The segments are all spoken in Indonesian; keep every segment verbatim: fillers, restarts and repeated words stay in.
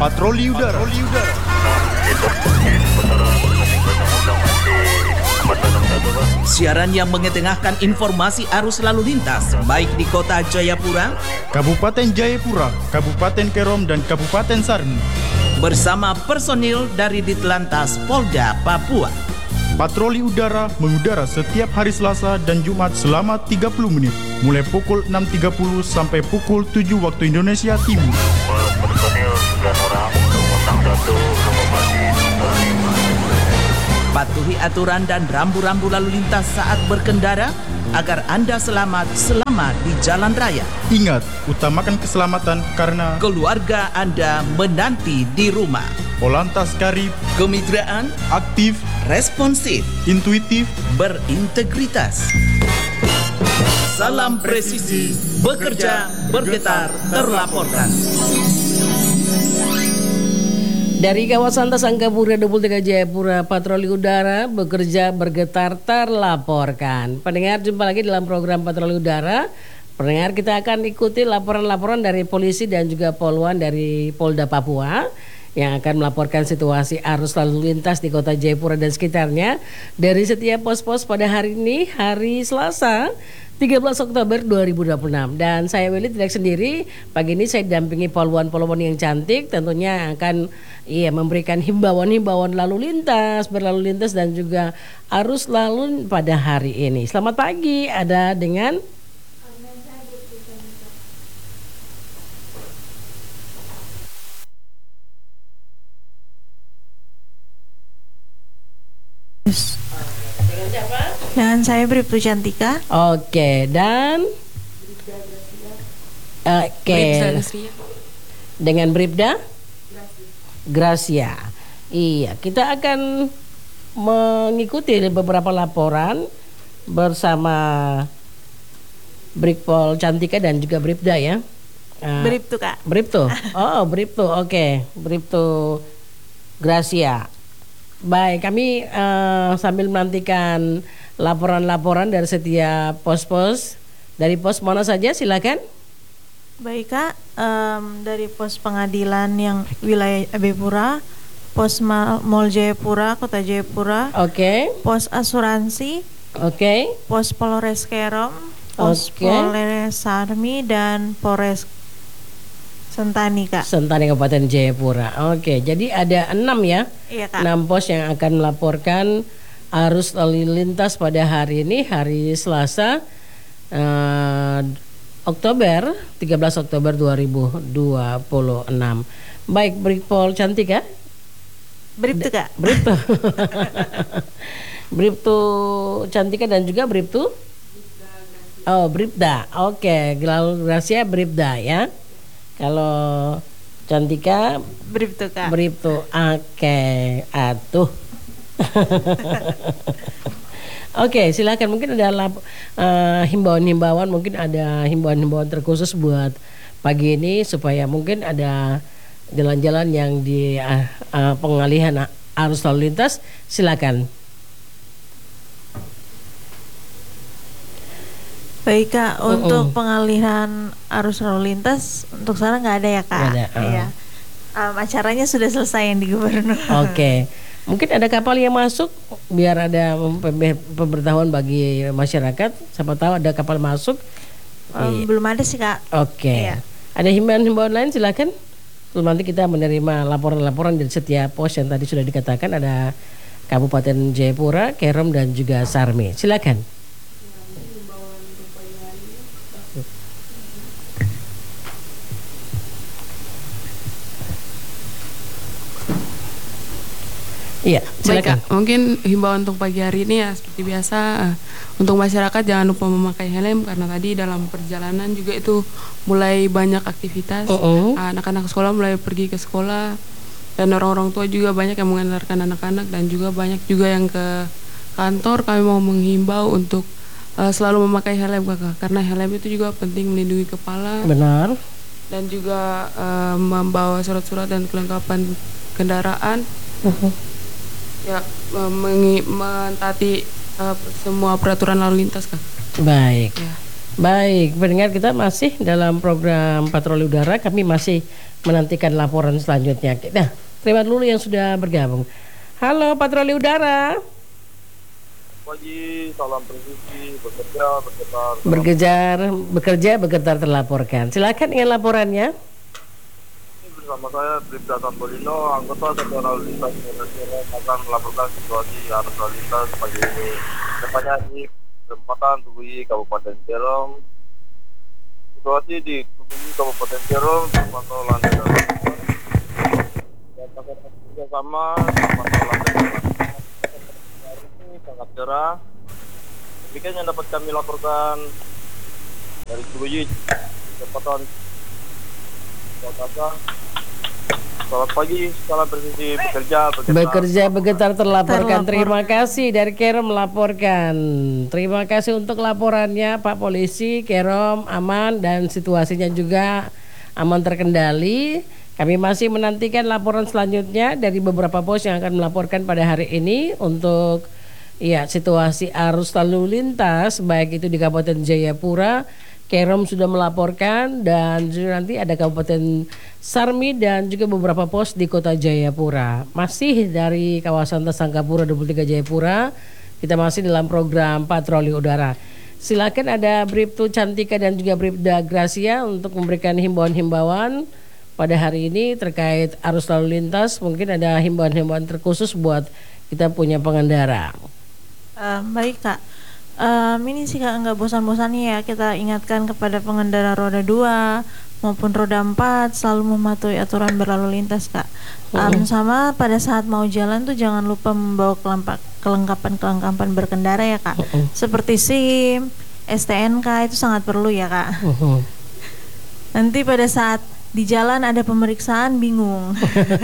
Patroli Udara. Patroli Udara. Siaran yang mengetengahkan informasi arus lalu lintas baik di kota Jayapura, Kabupaten Jayapura, Kabupaten Kerom, dan Kabupaten Sarmi. Bersama personil dari Ditlantas Polda Papua. Patroli Udara mengudara setiap hari Selasa dan Jumat selama tiga puluh menit, mulai pukul enam tiga puluh sampai pukul tujuh waktu Indonesia Timur. Personil sembilan orang, satu, Patuhi aturan dan rambu-rambu lalu lintas saat berkendara agar Anda selamat selama di jalan raya. Ingat, utamakan keselamatan karena Keluarga Anda menanti di rumah. Polantas karib, Kemitraan, aktif, responsif, intuitif, berintegritas. Salam presisi, bekerja, bergetar, terlaporkan. Dari kawasan Tasangkapura dua puluh tiga Jayapura, Patroli Udara bekerja bergetar terlaporkan. Pendengar, jumpa lagi dalam program Patroli Udara. Pendengar, kita akan ikuti laporan-laporan dari polisi dan juga poluan dari Polda Papua yang akan melaporkan situasi arus lalu lintas di kota Jayapura dan sekitarnya dari setiap pos-pos pada hari ini, hari Selasa tiga belas Oktober dua ribu dua puluh enam. Dan saya Willy tidak sendiri. Pagi ini saya didampingi poluan-poluan yang cantik, tentunya akan iya memberikan himbauan-himbauan lalu lintas, berlalu lintas dan juga arus lalu pada hari ini. Selamat pagi, ada dengan dengan siapa? Dengan saya Bribtu Cantika. Oke, dan Oke. Dengan Bribda Gracia. Iya, kita akan mengikuti beberapa laporan bersama Brigpol Cantika dan juga Bribda ya. Uh, Bribtu Kak. Bribtu. Oh, Bribtu. Oke, okay. Bribtu Gracia. Baik, kami uh, sambil menantikan laporan-laporan dari setiap pos-pos. Dari pos mana saja, silakan. Baik Kak, um, dari pos pengadilan yang wilayah Jayapura, pos Mall Jayapura, Kota Jayapura, Oke. Okay. Pos asuransi, Oke. Okay. Pos Polres Kerom, Pos Okay. Polres Sarmi, dan Polres Sentani Kak. Sentani Kabupaten Jayapura. Oke, jadi ada enam ya. Iya Kak. Enam pos yang akan melaporkan arus lalu lintas pada hari ini, hari Selasa, uh, Oktober, tiga belas Oktober dua ribu dua puluh enam. Baik, Brigpol Cantika. Bribtu Kak. Bribtu. Bribtu Cantika dan juga Bribtu. Oh, Bribda. Oke, lalu Gracia Bribda ya. Kalau Cantika Bribtu Kak. Bribtu. Oke, atuh. Oke, silakan. Mungkin ada lap, uh, himbauan-himbauan, mungkin ada himbauan-himbauan terkhusus buat pagi ini supaya mungkin ada jalan-jalan yang di uh, uh, pengalihan arus lalu lintas. Silakan. Baik Kak, Uh-uh. untuk pengalihan arus lalu lintas untuk sekarang nggak ada ya Kak. Nggak ada, uh. Iya. Um, acaranya sudah selesai yang di gubernur. Oke, mungkin ada kapal yang masuk biar ada pemberitahuan bagi masyarakat. Siapa tahu ada kapal masuk. Um, belum ada sih Kak. Oke. Iya. Ada himbauan-himbauan lain, silakan. Lalu nanti kita menerima laporan-laporan dari setiap pos yang tadi sudah dikatakan, ada Kabupaten Jayapura, Kerom dan juga Sarmi. Silakan. Iya, Baik, silakan. Kak. Mungkin himbauan untuk pagi hari ini ya seperti biasa, uh, untuk masyarakat jangan lupa memakai helm karena tadi dalam perjalanan juga itu mulai banyak aktivitas. Uh-uh. Uh, anak-anak sekolah mulai pergi ke sekolah dan orang-orang tua juga banyak yang mengantarkan anak-anak dan juga banyak juga yang ke kantor. Kami mau menghimbau untuk uh, selalu memakai helm Kakak, karena helm itu juga penting melindungi kepala. Benar. Dan juga uh, membawa surat-surat dan kelengkapan kendaraan. Uh-huh. Ya, mengi- mentaati uh, semua peraturan lalu lintas Kak. Baik. Ya. Baik, pendengar, kita masih dalam program Patroli Udara. Kami masih menantikan laporan selanjutnya. Nah, terima dulu yang sudah bergabung. Halo Patroli Udara. Pagi, salam presisi, bekerja, bergetar. Bergejar, bekerja, bergetar terlaporkan. Silakan dengan laporannya. Ini bersama saya Bribda Tambolino, anggota Satuan Lalu Lintas Indonesia akan melaporkan situasi arus lalu lintas pagi ini. Tepatnya di perempatan Tubuhi, Kabupaten Jerong. Situasi di Tubuhi, Kabupaten Jerong, terpantau lancar. Dan pakai sama, terpantau lancar. Sangat cerah. Demikian yang dapat kami laporkan dari Tubuhi, Kabupaten Jakarta. Selamat pagi, salam presisi, bekerja, bekerja. Bekerja, bergetar terlaporkan. Terima kasih dari Kerom melaporkan. Terima kasih untuk laporannya Pak Polisi. Kerom aman dan situasinya juga aman terkendali. Kami masih menantikan laporan selanjutnya dari beberapa pos yang akan melaporkan pada hari ini untuk ya situasi arus lalu lintas baik itu di Kabupaten Jayapura. Kerom sudah melaporkan dan juga nanti ada Kabupaten Sarmi dan juga beberapa pos di Kota Jayapura. Masih dari kawasan Tasangkapura dua puluh tiga Jayapura, kita masih dalam program Patroli Udara. Silakan ada Bribtu Cantika dan juga Bribda Gracia untuk memberikan himbauan-himbauan pada hari ini terkait arus lalu lintas. Mungkin ada himbauan-himbauan terkhusus buat kita punya pengendara. Uh, baik Kak. Um, ini sih Kak, nggak bosan-bosannya ya kita ingatkan kepada pengendara roda dua maupun roda empat selalu mematuhi aturan berlalu lintas Kak. Um, sama pada saat mau jalan tuh jangan lupa membawa kelengkapan-kelengkapan berkendara ya Kak. Seperti SIM, S T N K itu sangat perlu ya Kak. Nanti pada saat di jalan ada pemeriksaan bingung.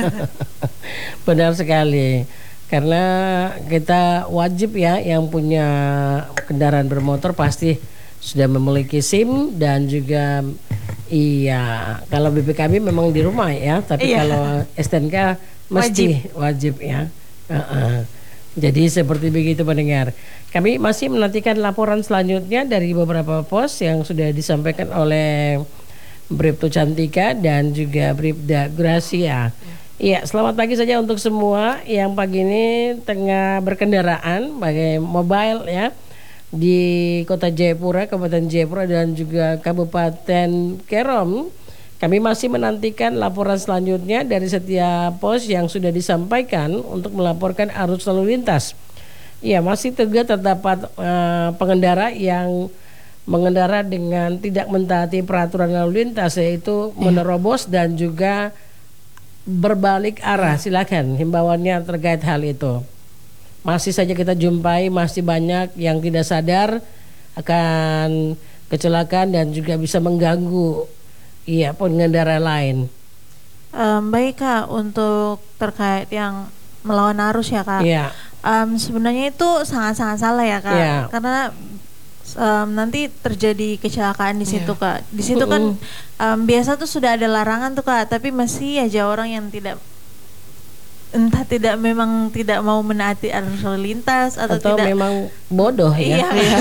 Benar sekali. Karena kita wajib ya yang punya kendaraan bermotor pasti sudah memiliki SIM dan juga iya kalau B P K B memang di rumah ya, tapi iya. Kalau S T N K mesti wajib, wajib ya. Uh-uh. Jadi seperti begitu pendengar. Kami masih menantikan laporan selanjutnya dari beberapa pos yang sudah disampaikan oleh Bribtu Cantika dan juga Bribda Gracia. Iya, selamat pagi saja untuk semua yang pagi ini tengah berkendaraan pakai mobile ya di Kota Jayapura, Kabupaten Jayapura dan juga Kabupaten Kerom. Kami masih menantikan laporan selanjutnya dari setiap pos yang sudah disampaikan untuk melaporkan arus lalu lintas. Iya, masih juga terdapat uh, pengendara yang mengendara dengan tidak mentaati peraturan lalu lintas, yaitu menerobos dan juga berbalik arah. Silakan himbauannya terkait hal itu. Masih saja kita jumpai masih banyak yang tidak sadar akan kecelakaan dan juga bisa mengganggu iya pengendara lain. Um, baik Kak, untuk terkait yang melawan arus ya Kak. Iya. Um, sebenarnya itu sangat-sangat salah ya Kak. Iya. Karena Um, nanti terjadi kecelakaan di situ yeah. Kak. Di situ kan um, biasa tuh sudah ada larangan tuh Kak, tapi masih aja orang yang tidak entah tidak memang tidak mau menaati arus lalu lintas atau, atau tidak memang bodoh ya. Iya.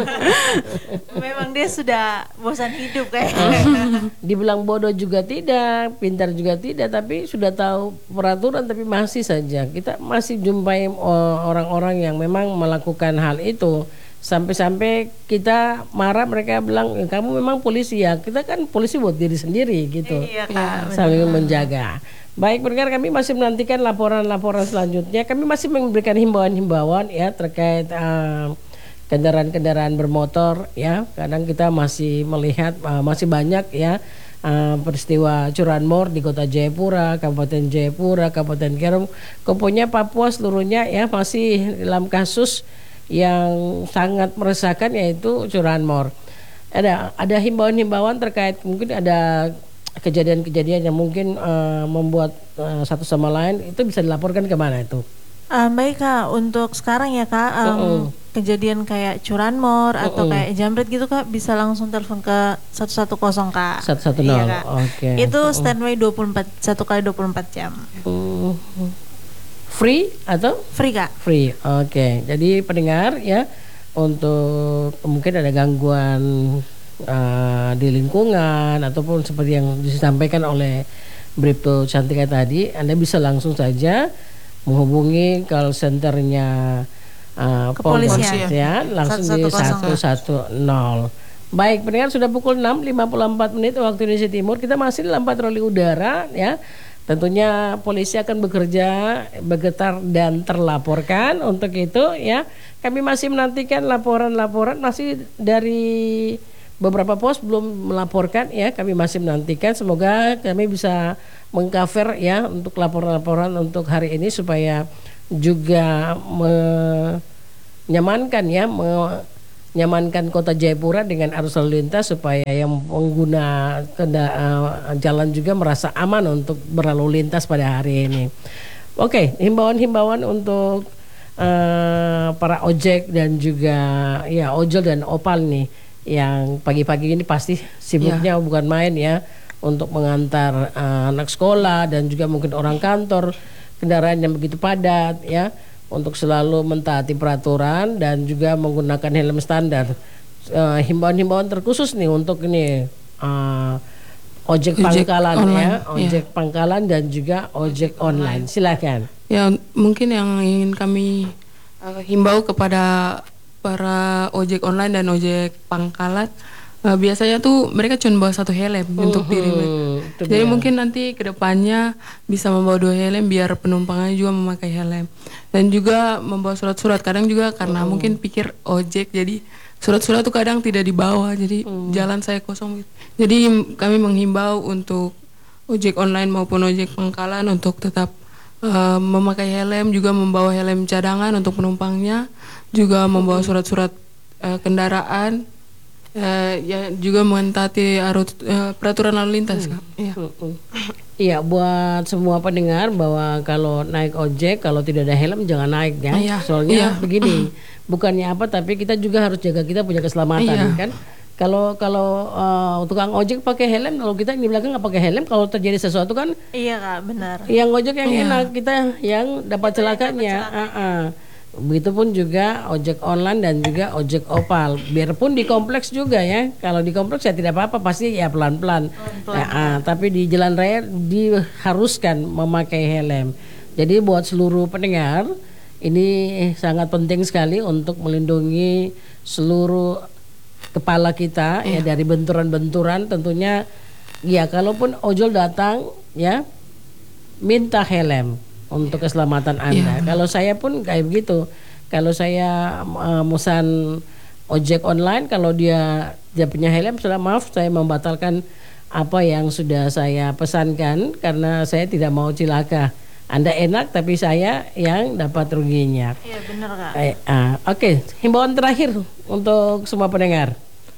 Memang dia sudah bosan hidup kayak. Dibilang bodoh juga tidak, pintar juga tidak, tapi sudah tahu peraturan tapi masih saja kita masih jumpai orang-orang yang memang melakukan hal itu. Sampai-sampai kita marah, mereka bilang e, kamu memang polisi ya, kita kan polisi buat diri sendiri gitu. Iya, Kak, sambil menjaga. Baik pendengar, kami masih menantikan laporan-laporan selanjutnya. Kami masih memberikan himbauan-himbauan ya terkait uh, kendaraan-kendaraan bermotor ya. Kadang kita masih melihat uh, masih banyak ya uh, peristiwa curanmor di Kota Jayapura, Kabupaten Jayapura, Kabupaten Kerom, Komponya Papua seluruhnya ya masih dalam kasus yang sangat meresahkan yaitu curanmor. Ada ada himbauan-himbauan terkait mungkin ada kejadian-kejadian yang mungkin uh, membuat uh, satu sama lain itu bisa dilaporkan kemana itu? Um, baik Kak, untuk sekarang ya Kak um, uh-uh. kejadian kayak curanmor uh-uh. atau kayak jambret gitu Kak bisa langsung telepon ke satu satu nol Kak. satu satu nol. Iya, Oke. Okay. Itu standby dua puluh empat satu kali dua puluh empat jam. Uh. Free atau? Free Kak. Free, oke. Okay. Jadi pendengar ya, untuk mungkin ada gangguan uh, di lingkungan ataupun seperti yang disampaikan oleh Bribtu Cantika tadi, Anda bisa langsung saja menghubungi call centernya uh, Kepolisian. ya, langsung di satu satu nol. Baik, pendengar, sudah pukul enam lima puluh empat menit waktu Indonesia Timur. Kita masih dalam patroli udara ya. Tentunya polisi akan bekerja, bergetar dan terlaporkan. Untuk itu ya, kami masih menantikan laporan-laporan, masih dari beberapa pos belum melaporkan ya. Kami masih menantikan, semoga kami bisa mengcover ya untuk laporan-laporan untuk hari ini supaya juga menyamankan ya, menyamankan Kota Jayapura dengan arus lalu lintas supaya yang pengguna kenda, uh, jalan juga merasa aman untuk berlalu lintas pada hari ini. Oke, himbauan-himbauan untuk uh, para ojek dan juga ya ojol dan opal nih yang pagi-pagi ini pasti sibuknya ya. Bukan main ya, untuk mengantar uh, anak sekolah dan juga mungkin orang kantor, kendaraan yang begitu padat ya, untuk selalu mentaati peraturan dan juga menggunakan helm standar. Uh, himbauan-himbauan terkhusus nih untuk ini uh, ojek, ojek pangkalan online, ya, ojek ya. pangkalan dan juga ojek online. Silakan. Ya, mungkin yang ingin kami uh, himbau kepada para ojek online dan ojek pangkalan, uh, biasanya tuh mereka cuma bawa satu helm uh-huh. untuk diri mereka. Jadi dia. Mungkin nanti kedepannya bisa membawa dua helm biar penumpangnya juga memakai helm, dan juga membawa surat-surat. Kadang juga karena uh-huh. mungkin pikir ojek, jadi surat-surat tuh kadang tidak dibawa, jadi uh-huh. jalan saya kosong. Jadi kami menghimbau untuk ojek online maupun ojek pangkalan untuk tetap uh, memakai helm, juga membawa helm cadangan untuk penumpangnya, juga membawa surat-surat uh, kendaraan. Uh, ya juga mentaati arus uh, peraturan lalu lintas. Hmm. Iya. Iya, buat semua pendengar bahwa kalau naik ojek kalau tidak ada helm jangan naik ya. Iya. Soalnya iya. begini, bukannya apa tapi kita juga harus jaga kita punya keselamatan iya. kan. Kalau kalau uh, tukang ojek pakai helm, kalau kita di belakang nggak pakai helm, kalau terjadi sesuatu kan. Iya Kak, benar. Yang ojek yang iya. enak, kita yang dapat celakanya. Uh-uh. Begitupun juga ojek online dan juga ojek opal. Biarpun di kompleks juga ya. Kalau di kompleks ya tidak apa-apa, pasti ya pelan-pelan. Nah, ah, tapi di jalan raya diharuskan memakai helm. Jadi buat seluruh pendengar, ini sangat penting sekali untuk melindungi seluruh kepala kita ya, ya dari benturan-benturan. Tentunya ya, kalaupun ojol datang ya, minta helm untuk keselamatan Anda. Ya. Kalau saya pun kayak begitu. Kalau saya uh, musan ojek online, kalau dia dia punya helm, sudah maaf saya membatalkan apa yang sudah saya pesankan karena saya tidak mau cilaka. Anda enak tapi saya yang dapat ruginya. Iya benar Kak. Eh, uh, Oke, okay. Himbauan terakhir untuk semua pendengar.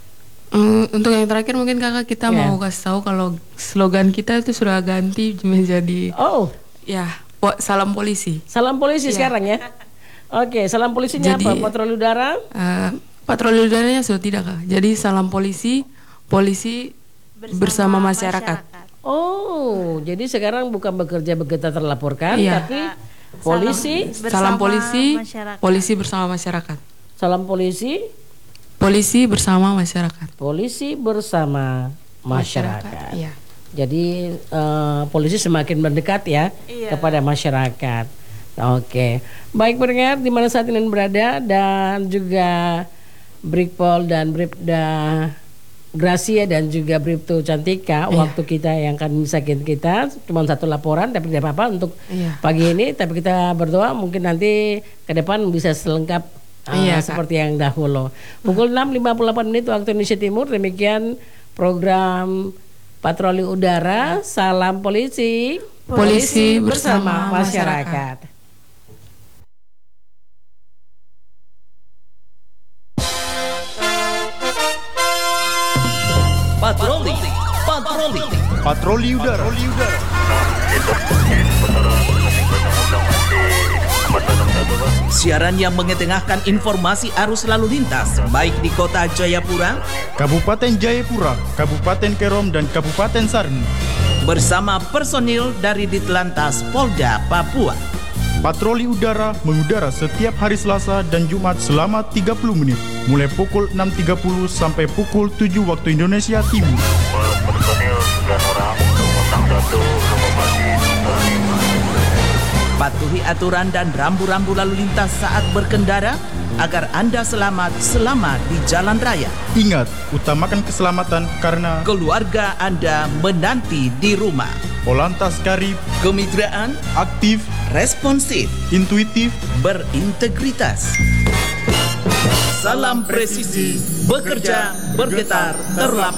Um, untuk yang terakhir mungkin kakak kita yeah. mau kasih tahu kalau slogan kita itu sudah ganti menjadi oh ya. Salam polisi. Salam polisi ya. Sekarang ya. Oke, salam polisinya jadi, apa? Patroli udara? Uh, patroli udaranya sudah tidak Kak. Jadi salam polisi, polisi bersama, bersama masyarakat. masyarakat. Oh, jadi sekarang bukan bekerja begitu terlaporkan, iya. tapi polisi, salam, salam polisi, masyarakat. Polisi bersama masyarakat. Salam polisi, polisi bersama masyarakat. Polisi bersama masyarakat. masyarakat. Iya. Jadi uh, polisi semakin mendekat ya iya. kepada masyarakat. Oke, baik pendengar di mana saat ini berada, dan juga Brigpol dan Bribda Gracia dan juga Bribtu Cantika, iya. waktu kita yang akan misakin kita cuma satu laporan, tapi tidak apa-apa untuk iya. pagi ini. Tapi kita berdoa mungkin nanti ke depan bisa selengkap uh, iya, seperti yang dahulu. Pukul enam lima puluh delapan menit waktu Indonesia Timur. Demikian program Patroli Udara. Salam polisi, polisi bersama masyarakat. Patroli, patroli, patroli udara. Patroli udara. Siaran yang mengetengahkan informasi arus lalu lintas baik di Kota Jayapura, Kabupaten Jayapura, Kabupaten Kerom dan Kabupaten Sarni, bersama personil dari Ditlantas Polda Papua. Patroli udara mengudara setiap hari Selasa dan Jumat selama tiga puluh menit, mulai pukul enam tiga puluh sampai pukul tujuh waktu Indonesia Timur. Personil sembilan orang, Utang satu, Rumah Pagi, lima. Patuhi aturan dan rambu-rambu lalu lintas saat berkendara agar Anda selamat selama di jalan raya. Ingat, utamakan keselamatan karena Keluarga Anda menanti di rumah. Polantas Karib, Kemitraan, aktif, responsif, intuitif, berintegritas. Salam presisi, bekerja, bergetar, terlapor.